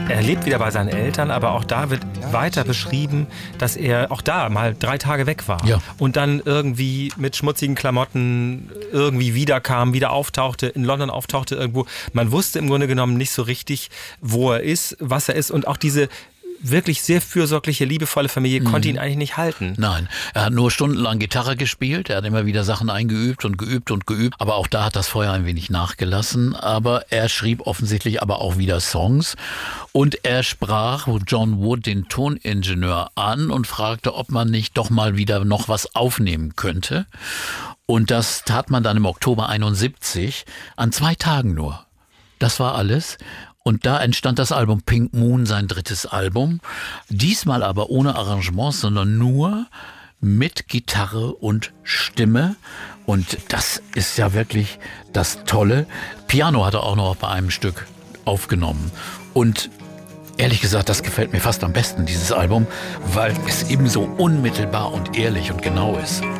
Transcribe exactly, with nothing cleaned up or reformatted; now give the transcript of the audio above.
Er lebt wieder bei seinen Eltern, aber auch da wird weiter beschrieben, dass er auch da mal drei Tage weg war. Ja. Und dann irgendwie mit schmutzigen Klamotten irgendwie wiederkam, wieder auftauchte, in London auftauchte irgendwo. Man wusste im Grunde genommen nicht so richtig, wo er ist, was er ist. Und auch diese wirklich sehr fürsorgliche, liebevolle Familie mhm. konnte ihn eigentlich nicht halten. Nein, er hat nur stundenlang Gitarre gespielt, er hat immer wieder Sachen eingeübt und geübt und geübt, aber auch da hat das Feuer ein wenig nachgelassen, aber er schrieb offensichtlich aber auch wieder Songs und er sprach John Wood, den Toningenieur, an und fragte, ob man nicht doch mal wieder noch was aufnehmen könnte, und das tat man dann im Oktober einundsiebzig, an zwei Tagen nur. Das war alles. Und da entstand das Album Pink Moon, sein drittes Album. Diesmal aber ohne Arrangements, sondern nur mit Gitarre und Stimme. Und das ist ja wirklich das Tolle. Piano hat er auch noch bei einem Stück aufgenommen. Und ehrlich gesagt, das gefällt mir fast am besten, dieses Album, weil es eben so unmittelbar und ehrlich und genau ist.